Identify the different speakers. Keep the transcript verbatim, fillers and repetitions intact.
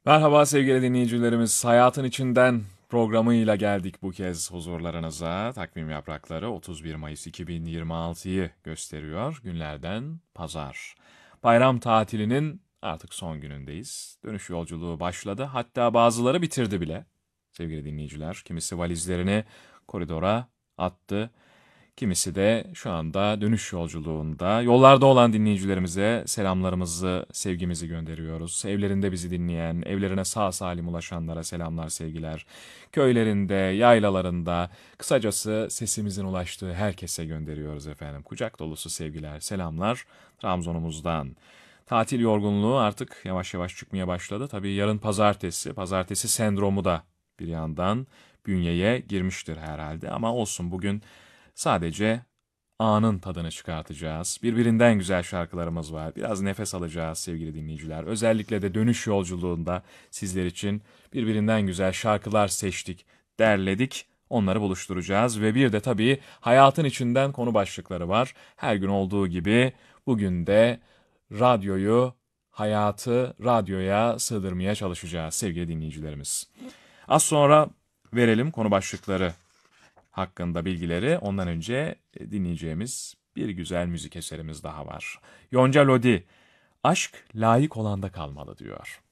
Speaker 1: Merhaba sevgili dinleyicilerimiz. Hayatın içinden programıyla geldik bu kez huzurlarınıza. Takvim yaprakları otuz bir Mayıs iki bin yirmi altıyı gösteriyor. Günlerden pazar. Bayram tatilinin artık son günündeyiz. Dönüş yolculuğu başladı. Hatta bazıları bitirdi bile. Sevgili dinleyiciler, kimisi valizlerini koridora attı. Kimisi de şu anda dönüş yolculuğunda. Yollarda olan dinleyicilerimize selamlarımızı, sevgimizi gönderiyoruz. Evlerinde bizi dinleyen, evlerine sağ salim ulaşanlara selamlar, sevgiler. Köylerinde, yaylalarında, kısacası sesimizin ulaştığı herkese gönderiyoruz efendim. Kucak dolusu sevgiler, selamlar Trabzon'umuzdan. Tatil yorgunluğu artık yavaş yavaş çıkmaya başladı. Tabii yarın pazartesi, pazartesi sendromu da bir yandan bünyeye girmiştir herhalde. Ama olsun, bugün sadece anın tadını çıkartacağız. Birbirinden güzel şarkılarımız var. Biraz nefes alacağız sevgili dinleyiciler. Özellikle de dönüş yolculuğunda sizler için birbirinden güzel şarkılar seçtik, derledik. Onları buluşturacağız ve bir de tabii hayatın içinden konu başlıkları var. Her gün olduğu gibi bugün de radyoyu, hayatı radyoya sığdırmaya çalışacağız sevgili dinleyicilerimiz. Az sonra verelim konu başlıkları hakkında bilgileri. Ondan önce e, dinleyeceğimiz bir güzel müzik eserimiz daha var. Yonca Lodi, aşk layık olanda kalmalı diyor.